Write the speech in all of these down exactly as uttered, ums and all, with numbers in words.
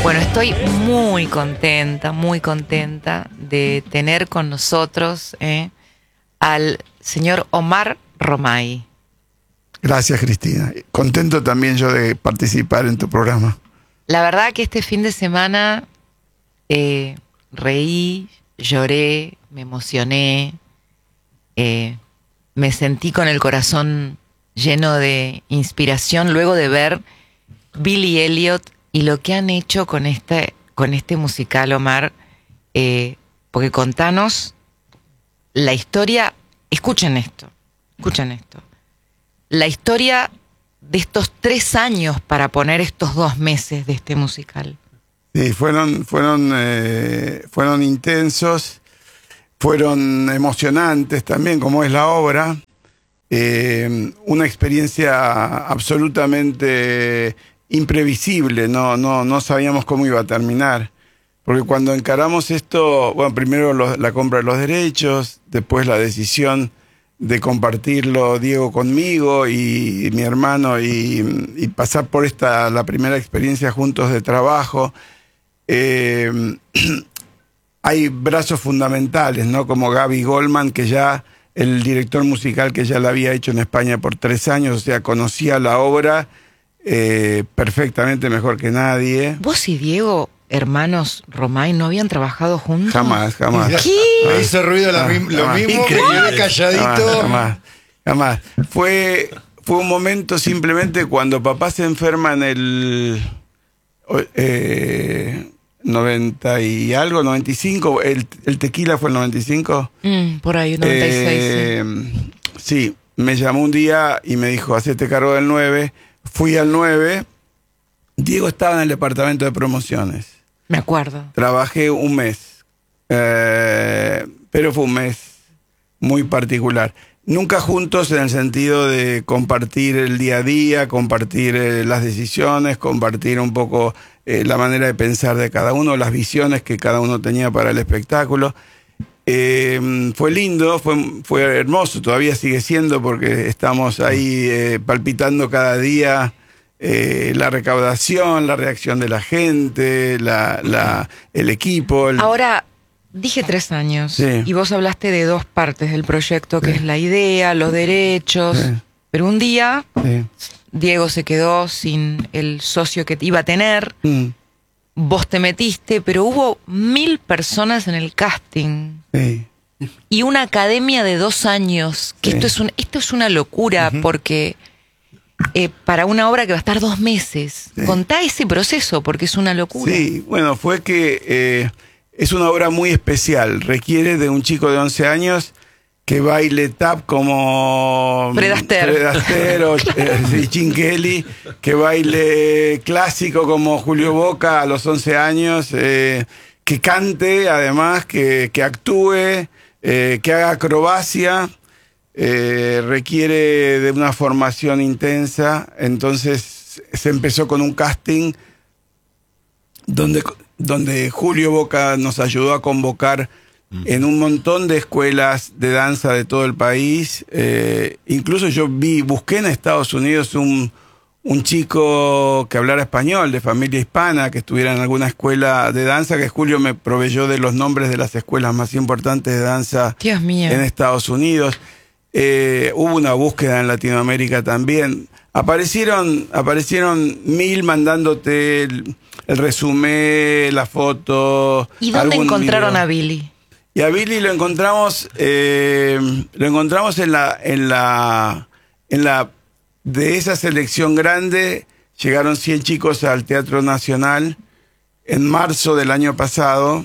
Bueno, estoy muy contenta, muy contenta de tener con nosotros eh, al señor Omar Romay. Gracias, Cristina. Contento también yo de participar en tu programa. La verdad que este fin de semana eh, reí, lloré, me emocioné, eh, me sentí con el corazón lleno de inspiración luego de ver Billy Elliot y lo que han hecho con este, con este musical, Omar. Eh, porque contanos la historia, escuchen esto, escuchen esto. La historia de estos tres años para poner estos dos meses de este musical. Sí, fueron, fueron, eh, fueron intensos, fueron emocionantes también, como es la obra. Eh, una experiencia absolutamente imprevisible, no, no, no sabíamos cómo iba a terminar. Porque cuando encaramos esto, bueno, primero lo, la compra de los derechos, después la decisión de compartirlo Diego conmigo y, y mi hermano y, y pasar por esta, la primera experiencia juntos de trabajo. Eh, hay brazos fundamentales, ¿no? Como Gaby Goldman, que ya, el director musical que ya la había hecho en España por tres años, o sea, conocía la obra eh, perfectamente mejor que nadie. ¿Vos y Diego, hermanos Romay, no habían trabajado juntos? Jamás, jamás. ¿Qué? Me hizo ruido la, Ah, lo jamás. mismo, me quedé calladito. Jamás, jamás, jamás. Fue, fue un momento simplemente cuando papá se enferma en el eh, noventa y algo, noventa y cinco, el, el tequila fue el noventa y cinco. Mm, por ahí, noventa y seis. Eh, sí. sí, me llamó un día y me dijo, hacete cargo del nueve. Fui al nueve. Diego estaba en el departamento de promociones. Me acuerdo. Trabajé un mes, eh, pero fue un mes muy particular. Nunca juntos en el sentido de compartir el día a día, compartir eh, las decisiones, compartir un poco eh, la manera de pensar de cada uno, las visiones que cada uno tenía para el espectáculo. Eh, fue lindo, fue, fue hermoso, todavía sigue siendo porque estamos ahí eh, palpitando cada día. Eh, la recaudación, la reacción de la gente, la, la, el equipo. El... Ahora, dije tres años, Sí. y vos hablaste de dos partes del proyecto, que Sí. es la idea, los derechos, Sí. pero un día Sí. Diego se quedó sin el socio que iba a tener, Mm, vos te metiste, pero hubo mil personas en el casting sí. y una academia de dos años, que Sí. esto es un, esto es una locura, Ujú. porque... Eh, para una obra que va a estar dos meses. Sí. Contá ese proceso, porque es una locura. Sí, bueno, fue que eh, es una obra muy especial. Requiere de un chico de once años que baile tap como Fred Astaire. Fred Astaire o eh, sí, Gene Kelly, que baile clásico como Julio Boca a los once años, eh, que cante además, que, que actúe, eh, que haga acrobacia. Eh, requiere de una formación intensa. Entonces se empezó con un casting donde, donde Julio Boca nos ayudó a convocar en un montón de escuelas de danza de todo el país. Eh, incluso yo vi, busqué en Estados Unidos un, un chico que hablara español, de familia hispana, que estuviera en alguna escuela de danza, que Julio me proveyó de los nombres de las escuelas más importantes de danza Dios mío. en Estados Unidos. Eh, hubo una búsqueda en Latinoamérica también. Aparecieron, aparecieron mil mandándote el, el resumen, la foto. ¿Y dónde algún encontraron video. a Billy? Y a Billy lo encontramos, eh, lo encontramos en la, en la, en la, de esa selección grande. Llegaron cien chicos al Teatro Nacional en marzo del año pasado.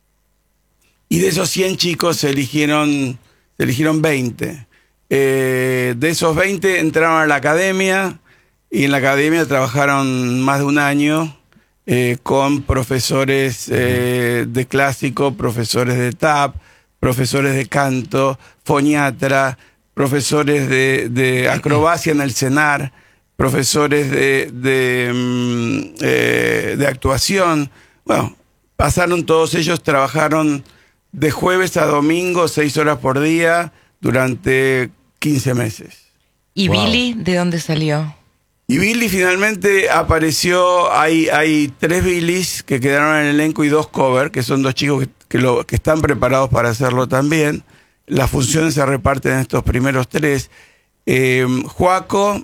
Y de esos cien chicos se eligieron, se eligieron veinte. Eh, de esos veinte entraron a la academia y en la academia trabajaron más de un año eh, con profesores eh, de clásico, profesores de tap, profesores de canto, foniatra, profesores de, de acrobacia en el CENAR, profesores de, de, mm, eh, de actuación. Bueno, pasaron todos ellos, trabajaron de jueves a domingo, seis horas por día, durante quince meses. ¿Y Wow. Billy de dónde salió? Y Billy finalmente apareció, hay, hay tres Billys que quedaron en el elenco y dos covers, que son dos chicos que, que, lo, que están preparados para hacerlo también. Las funciones se reparten en estos primeros tres. Eh, Joaco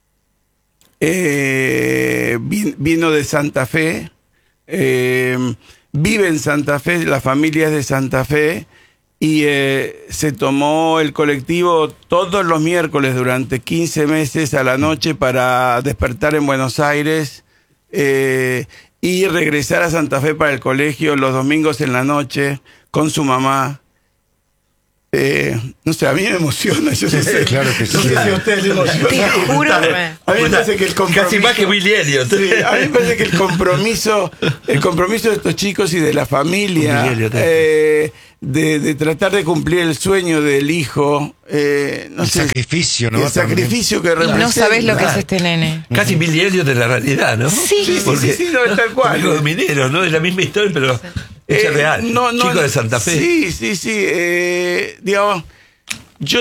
eh, vino de Santa Fe, eh, vive en Santa Fe, la familia es de Santa Fe, y eh, se tomó el colectivo todos los miércoles durante quince meses a la noche para despertar en Buenos Aires eh, y regresar a Santa Fe para el colegio los domingos en la noche con su mamá. Eh, no sé, a mí me emociona. Yo no sé, claro que sí. No sé si a ustedes les emociona. Te juro. A mí me parece que el compromiso, Casi más que Billy Elliot. Sí, a mí me parece que el compromiso, el compromiso de estos chicos y de la familia, Billy Elliot, eh, de, de tratar de cumplir el sueño del hijo, eh, no El sé, sacrificio, ¿no? el sacrificio que Y representa. no sabes lo que es Claro. este nene. Casi Billy Elliot de la realidad, ¿no? Sí. Sí, sí, Porque- sí, sí, no, es tal cual. Los mineros, ¿no? Es la misma historia, pero es Eh, real. no, no, Chico de Santa Fe. Sí, sí, sí. Eh, digamos, yo.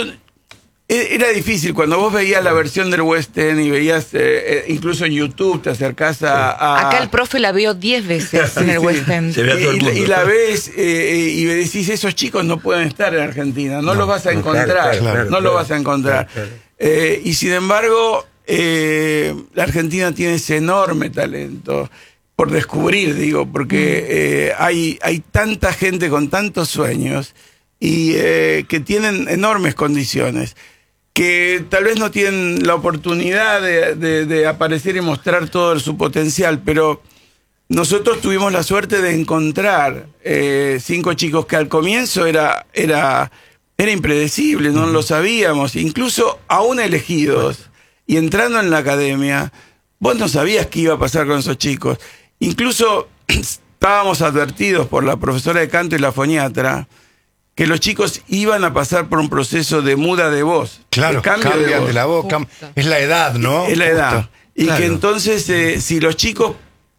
e- Era difícil cuando vos veías la versión del West End y veías, eh, eh, incluso en YouTube, te acercás a. a- Acá el profe la vio diez veces en el Sí, West End. Se ve a todo el y, mundo. y la ves eh, y decís, esos chicos no pueden estar en Argentina, no, No, los vas a no, encontrar, claro, claro, no claro, los vas a encontrar. claro, claro. Eh, y sin embargo, eh, la Argentina tiene ese enorme talento por descubrir, digo, porque eh, hay, hay tanta gente con tantos sueños y eh, que tienen enormes condiciones, que tal vez no tienen la oportunidad de, de- de aparecer y mostrar todo su potencial, pero nosotros tuvimos la suerte de encontrar eh, cinco chicos que al comienzo era, era, era impredecible, no lo sabíamos, incluso aún elegidos y entrando en la academia, vos no sabías qué iba a pasar con esos chicos. Incluso estábamos advertidos por la profesora de canto y la foniatra que los chicos iban a pasar por un proceso de muda de voz. Claro, de cambio cambian de de, voz. la voz. cam- Es la edad, ¿no? Es la edad. Justo. Y Claro. que entonces, eh, si los chicos,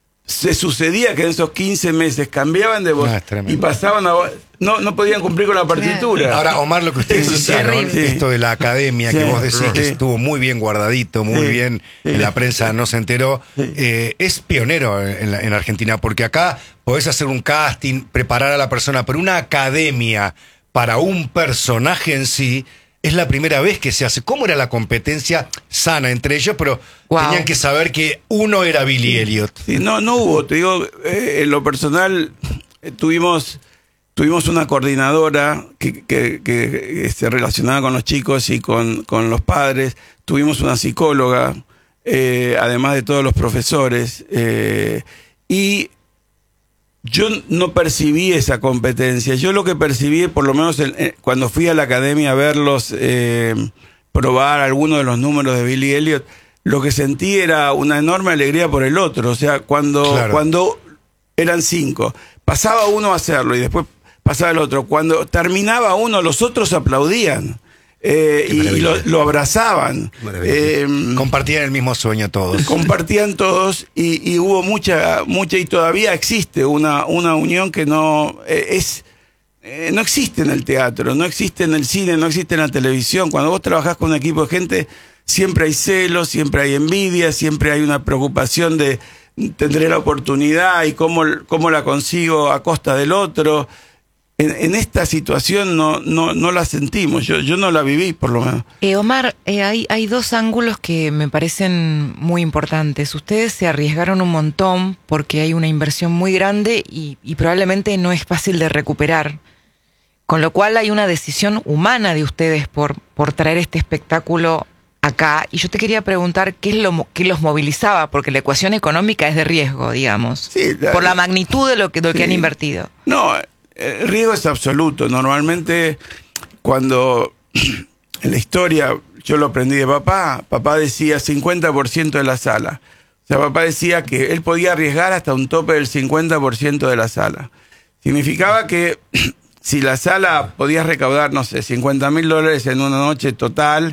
se sucedía que en esos quince meses cambiaban de voz Ah, es tremendo. y pasaban a voz, no, no podían cumplir con la partitura. Ahora, Omar, lo que ustedes Sí, hicieron, terrible. esto de la academia que Sí, vos decís que sí. estuvo muy bien guardadito, muy Sí, bien, sí. en la prensa no se enteró, Sí. eh, es pionero en, la- en Argentina, porque acá podés hacer un casting, preparar a la persona, pero una academia para un personaje en sí es la primera vez que se hace. ¿Cómo era la competencia sana entre ellos? Pero Wow. tenían que saber que uno era Billy Elliot. Sí, no, no hubo, te digo, eh, en lo personal eh, tuvimos, tuvimos una coordinadora que, que, que, que se relacionaba con los chicos y con, con los padres, tuvimos una psicóloga, eh, además de todos los profesores, eh, y yo no percibí esa competencia. Yo lo que percibí, por lo menos en- en- cuando fui a la academia a verlos eh, probar algunos de los números de Billy Elliot, lo que sentí era una enorme alegría por el otro. O sea, cuando, Claro. cuando eran cinco, pasaba uno a hacerlo y después pasaba el otro. Cuando terminaba uno, los otros aplaudían. eh, Qué y maravilla. lo, lo abrazaban. Maravilla. Eh, Compartían el mismo sueño todos. compartían todos y, y hubo mucha mucha y todavía existe una una unión que no eh, es eh, no existe en el teatro, no existe en el cine, no existe en la televisión. Cuando vos trabajás con un equipo de gente siempre hay celos, siempre hay envidia, siempre hay una preocupación de tendré la oportunidad y cómo, cómo la consigo a costa del otro. En, en esta situación no, no, no la sentimos, yo, yo no la viví por lo menos. Eh, Omar, eh, hay, hay dos ángulos que me parecen muy importantes. Ustedes se arriesgaron un montón porque hay una inversión muy grande y, y probablemente no es fácil de recuperar. Con lo cual hay una decisión humana de ustedes por, por traer este espectáculo acá. Y yo te quería preguntar qué es lo mo- qué los movilizaba, porque la ecuación económica es de riesgo, digamos. Sí, la- por la magnitud de lo que, de lo que Sí. han invertido. No, el riesgo es absoluto. Normalmente, cuando en la historia yo lo aprendí de papá, papá decía cincuenta por ciento de la sala. O sea, papá decía que él podía arriesgar hasta un tope del cincuenta por ciento de la sala. Significaba que si la sala podía recaudar, no sé, cincuenta mil dólares en una noche total,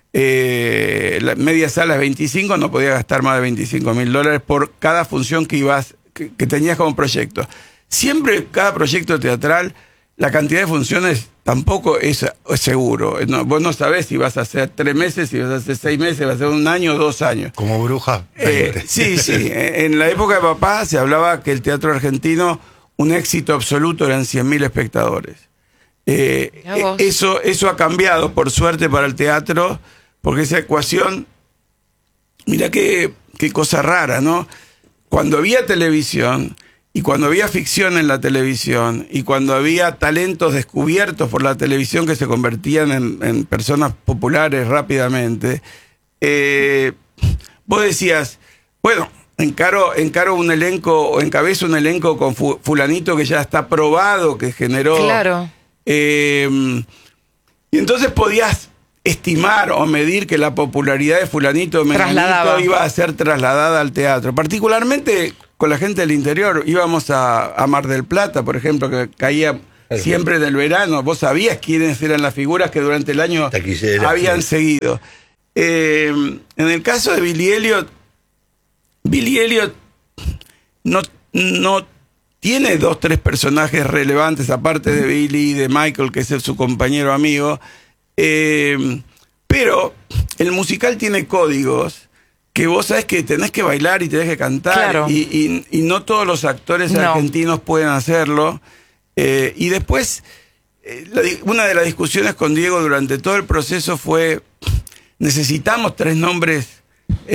eh, la media sala es veinticinco, no podía gastar más de veinticinco mil dólares por cada función que ibas, que, que tenías como proyecto. Siempre cada proyecto teatral la cantidad de funciones tampoco es, es seguro. No, vos no sabés si vas a hacer tres meses, si vas a hacer seis meses, vas a hacer un año o dos años. Como Bruja. Eh, sí, sí. En la época de papá se hablaba que el teatro argentino, un éxito absoluto, eran cien mil espectadores. Eh, eso, eso ha cambiado, por suerte, para el teatro, porque esa ecuación, mira qué, qué cosa rara, ¿no? Cuando había televisión, y cuando había ficción en la televisión, y cuando había talentos descubiertos por la televisión que se convertían en, en personas populares rápidamente, eh, vos decías, bueno, encaro, encaro un elenco, o encabezo un elenco con fu, fulanito que ya está probado, que generó... Claro. Eh, y entonces podías estimar o medir que la popularidad de fulanito o menganito iba a ser trasladada al teatro. Particularmente con la gente del interior. Íbamos a, a Mar del Plata, por ejemplo, que caía siempre en el verano. Vos sabías quiénes eran las figuras que durante el año Taquillera, habían sí. seguido. Eh, en el caso de Billy Elliot, Billy Elliot no, no tiene dos, tres personajes relevantes, aparte de Billy y de Michael, que es su compañero amigo. Eh, pero el musical tiene códigos que vos sabés que tenés que bailar y tenés que cantar, claro. y, y, y no todos los actores no. argentinos pueden hacerlo. Eh, y después, eh, la, una de las discusiones con Diego durante todo el proceso fue, necesitamos tres nombres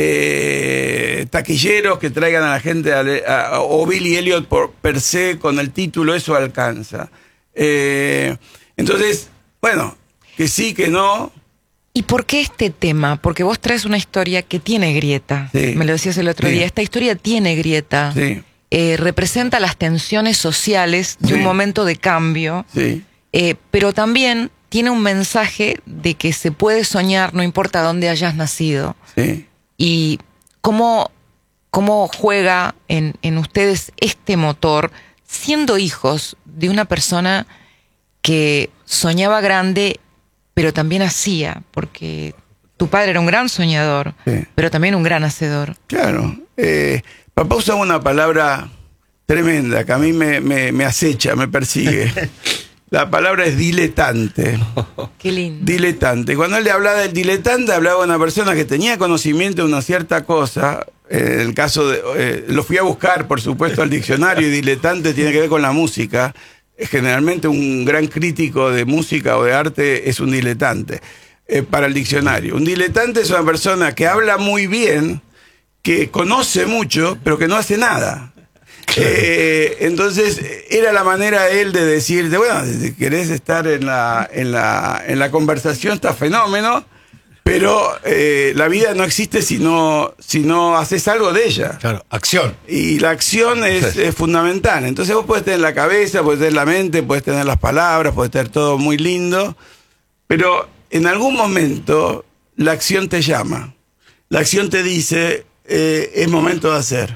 eh, taquilleros que traigan a la gente, a, a, o Billy Elliot por per se, con el título, eso alcanza. Eh, entonces, bueno, que sí, que no. ¿Y por qué este tema? Porque vos traes una historia que tiene grieta. Sí. Me lo decías el otro sí. día. Esta historia tiene grieta. Sí. Eh, representa las tensiones sociales de sí. un momento de cambio. Sí. Eh, pero también tiene un mensaje de que se puede soñar, no importa dónde hayas nacido. Sí. Y cómo, cómo juega en, en ustedes este motor, siendo hijos de una persona que soñaba grande, pero también hacía, porque tu padre era un gran soñador, sí. pero también un gran hacedor. Claro. Eh, papá usaba una palabra tremenda que a mí me, me, me acecha, me persigue. La palabra es diletante. Qué lindo. Diletante. Cuando él le hablaba del diletante, hablaba de una persona que tenía conocimiento de una cierta cosa. Eh, en el caso de... Eh, lo fui a buscar, por supuesto, al diccionario, y diletante tiene que ver con la música. Generalmente un gran crítico de música o de arte es un diletante, eh, para el diccionario. Un diletante es una persona que habla muy bien, que conoce mucho, pero que no hace nada. Eh, entonces era la manera de él de decirte, bueno, si querés estar en la, en la, en la conversación, está fenómeno, pero eh, la vida no existe si no, si no haces algo de ella. Claro, acción. Y la acción es, es fundamental. Entonces vos podés tener la cabeza, podés tener la mente, podés tener las palabras, podés tener todo muy lindo, pero en algún momento la acción te llama. La acción te dice, eh, es momento de hacer.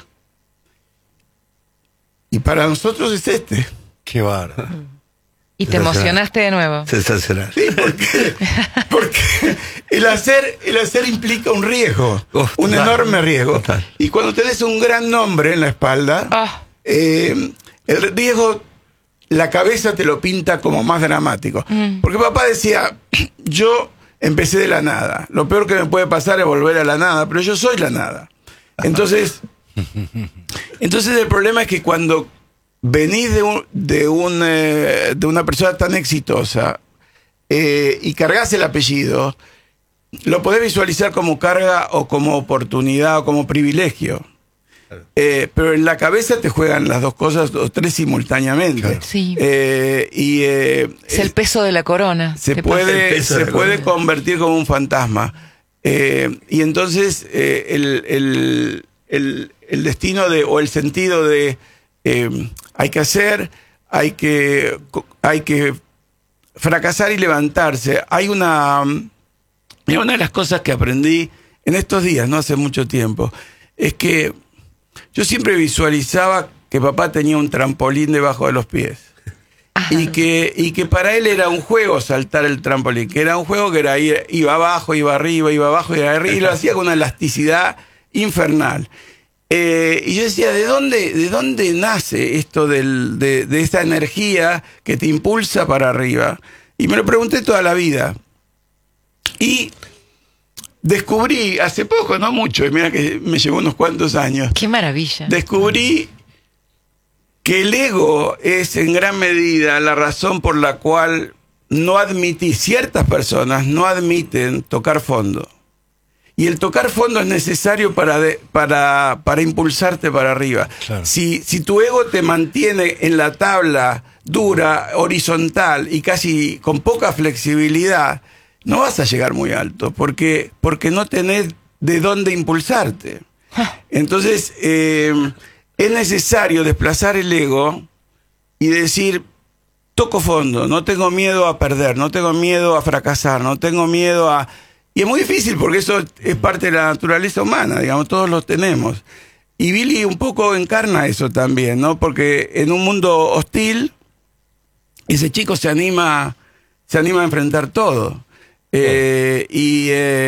Y para nosotros es este. Qué bárbaro. Y te emocionaste de nuevo. Sensacional. Sí, porque, porque el hacer, el hacer implica un riesgo, oh, un total, enorme riesgo. Total. Y cuando tenés un gran nombre en la espalda, oh. eh, el riesgo, la cabeza te lo pinta como más dramático. Mm. Porque papá decía, yo empecé de la nada. Lo peor que me puede pasar es volver a la nada, pero yo soy la nada. Entonces, entonces el problema es que cuando venís de, un, de, un, eh, de una persona tan exitosa eh, y cargas el apellido, lo podés visualizar como carga o como oportunidad o como privilegio. Claro. Eh, pero en la cabeza te juegan las dos cosas o tres simultáneamente. Claro. Sí. Eh, y, eh, es el peso de la corona. Se puede, se puede convertir como un fantasma. Eh, y entonces eh, el, el, el, el destino de, o el sentido de eh, hay que hacer, hay que, hay que fracasar y levantarse. Hay una, una de las cosas que aprendí en estos días, no hace mucho tiempo, es que yo siempre visualizaba que papá tenía un trampolín debajo de los pies. Y que, y que para él era un juego saltar el trampolín, que era un juego que era ir, iba abajo, iba arriba, iba abajo, iba arriba, y lo hacía con una elasticidad infernal. Eh, y yo decía, ¿de dónde, de dónde nace esto del, de, de esta energía que te impulsa para arriba? Y me lo pregunté toda la vida. Y descubrí, hace poco, no mucho, y mira que me llevó unos cuantos años. Qué maravilla. Descubrí que el ego es en gran medida la razón por la cual no admití, ciertas personas no admiten tocar fondo. Y el tocar fondo es necesario para, de, para, para impulsarte para arriba. Claro. Si, si tu ego te mantiene en la tabla dura, horizontal y casi con poca flexibilidad, no vas a llegar muy alto, porque, porque no tenés de dónde impulsarte. Entonces, eh, es necesario desplazar el ego y decir, toco fondo, no tengo miedo a perder, no tengo miedo a fracasar, no tengo miedo a... Y es muy difícil porque eso es parte de la naturaleza humana, digamos, todos lo tenemos. Y Billy un poco encarna eso también, ¿no? Porque en un mundo hostil, ese chico se anima, se anima a enfrentar todo. Eh, y... Eh,